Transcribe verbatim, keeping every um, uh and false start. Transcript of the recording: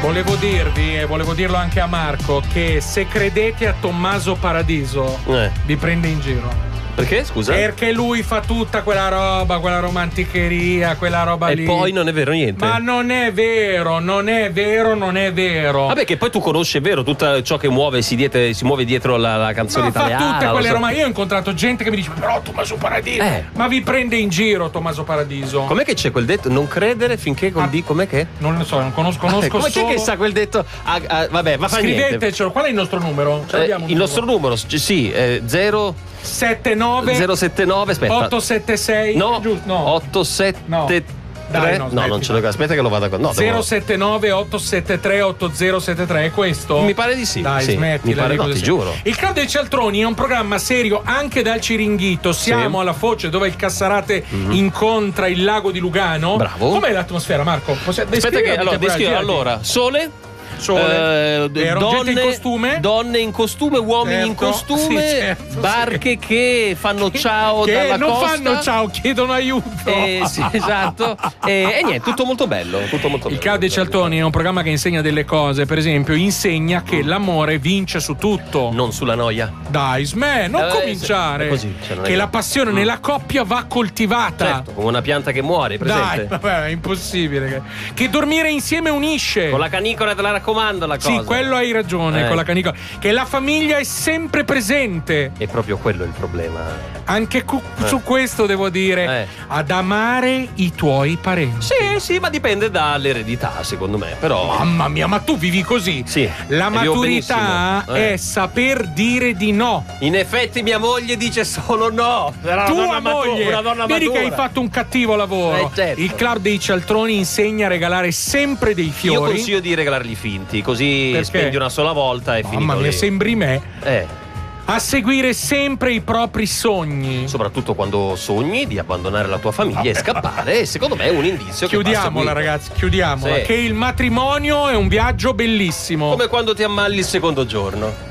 Volevo dirvi, e volevo dirlo anche a Marco, che se credete a Tommaso Paradiso, eh. vi prende in giro. Perché, scusa? Perché lui fa tutta quella roba, quella romanticheria, quella roba e lì. E poi non è vero niente. Ma non è vero, non è vero, non è vero. Vabbè, che poi tu conosci, è vero, tutto ciò che muove si, dietro, si muove dietro la, la canzone ma italiana. Fa tutte quelle so. roba. Io ho incontrato gente che mi dice, però Tommaso Paradiso. Eh. Ma vi prende in giro Tommaso Paradiso. Com'è che c'è quel detto? Non credere finché col ah, di. Com'è che? Non lo so, non conosco, conosco Come solo... c'è che sa quel detto? Ah, ah, vabbè, ma fa niente. Scrivetecelo, qual è il nostro numero? Eh, il numero? nostro numero, sì, eh, zero settantanove zero settantanove aspetta ottocentosettantasei no, giusto, no. ottocentosettantasei no. Dai, no, no, non ce l'ho, aspetta che lo vado a no, zero settantanove ottocentosettantatré ottantottantatré è questo? Mi pare di sì. Dai, sì, smetti, mi pare, no, ti giuro. Il Club dei Cialtroni è un programma serio anche dal Ciringhito. Siamo sì. alla Foce dove il Cassarate mm-hmm. incontra il lago di Lugano. Bravo. Com'è l'atmosfera, Marco? Possi- aspetta che allora, descrivo, allora sole Sole, eh, donne, in costume, donne in costume, uomini certo, in costume, sì, certo, barche sì. che fanno ciao che dalla non costa. fanno ciao, chiedono aiuto. Eh, sì, esatto. e, e niente, tutto molto bello. Tutto molto il bello. Club dei Cialtroni è un programma che insegna delle cose. Per esempio, insegna che l'amore vince su tutto, non sulla noia. Dai, sme, non eh, cominciare. Sì, così, cioè che la passione mm. nella coppia va coltivata. Certo, come una pianta che muore, presente? Dai, vabbè, è impossibile. Che dormire insieme unisce. Con la canicola te la raccomando la cosa. Sì, quello hai ragione, eh. con la canicola. Che la famiglia è sempre presente. È proprio quello il problema. Anche cu- eh. su questo devo dire, eh. ad amare i tuoi parenti. Sì, sì, ma dipende dall'eredità, secondo me. Però. Mamma mia, ma tu vivi così. Sì. La maturità eh. è saper dire di no. In effetti mia moglie dice solo no. Una Tua donna moglie, matura, una donna vedi matura. Che hai fatto un cattivo lavoro. Eh, certo. Il Club dei Cialtroni insegna a regalare sempre dei fiori. Io consiglio di regalarli finti, così perché? Spendi una sola volta e Mamma finito mia, lì. sembri me. Eh. A seguire sempre i propri sogni. Soprattutto quando sogni di abbandonare la tua famiglia e scappare, secondo me è un indizio. Chiudiamola, ragazzi, chiudiamola. Sì. Che il matrimonio è un viaggio bellissimo. Come quando ti ammali il secondo giorno.